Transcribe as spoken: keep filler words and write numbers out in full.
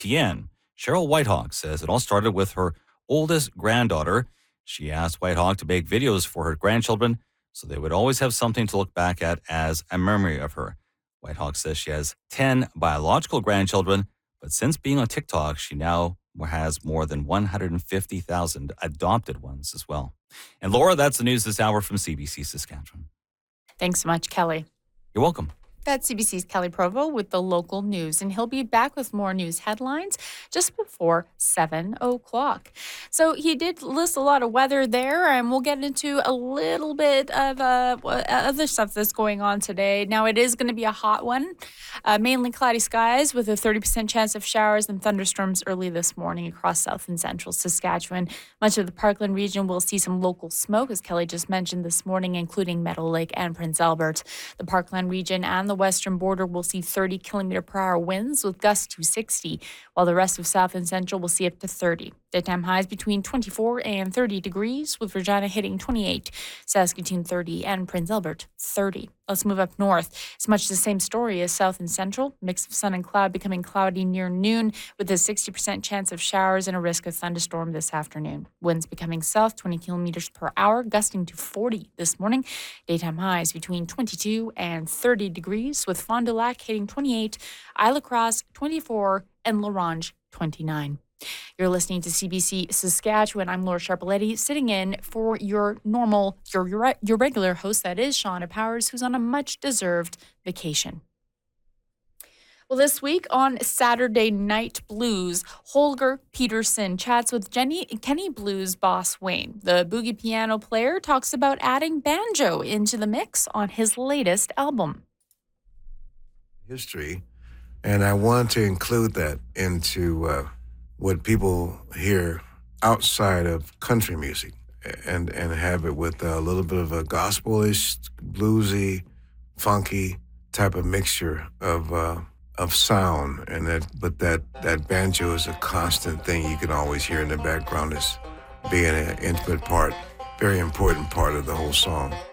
P N. Cheryl Whitehawk says it all started with her oldest granddaughter. She asked Whitehawk to make videos for her grandchildren so they would always have something to look back at as a memory of her. Whitehawk says she has ten biological grandchildren, but since being on TikTok, she now has more than one hundred fifty thousand adopted ones as well. And Laura, that's the news this hour from C B C Saskatchewan. Thanks so much, Kelly. You're welcome. That's C B C's Kelly Provo with the local news, and he'll be back with more news headlines just before seven o'clock. So he did list a lot of weather there, and we'll get into a little bit of uh, other stuff that's going on today. Now, it is going to be a hot one, uh, mainly cloudy skies with a thirty percent chance of showers and thunderstorms early this morning across south and central Saskatchewan. Much of the Parkland region will see some local smoke, as Kelly just mentioned this morning, including Meadow Lake and Prince Albert. The Parkland region and the western border will see thirty kilometer per hour winds with gusts to sixty, while the rest of south and central will see up to thirty. Daytime highs between twenty-four and thirty degrees, with Regina hitting twenty-eight, Saskatoon thirty, and Prince Albert thirty. Let's move up north. It's much the same story as south and central. Mix of sun and cloud becoming cloudy near noon with a sixty percent chance of showers and a risk of thunderstorm this afternoon. Winds becoming south twenty kilometers per hour, gusting to forty this morning. Daytime highs between twenty-two and thirty degrees, with Fond du Lac hitting twenty-eight, Isle La Crosse twenty-four, and La Ronge twenty-nine. You're listening to C B C Saskatchewan. I'm Laura Sharpaletti, sitting in for your normal, your, your, your regular host, that is Shauna Powers, who's on a much-deserved vacation. Well, this week on Saturday Night Blues, Holger Peterson chats with Jenny Kenny Blues boss Wayne. The boogie piano player talks about adding banjo into the mix on his latest album. History, and I want to include that into uh, what people hear outside of country music, and and have it with a little bit of a gospelish, bluesy, funky type of mixture of uh, of sound, and that but that that banjo is a constant thing you can always hear in the background as being an intimate part, very important part of the whole song.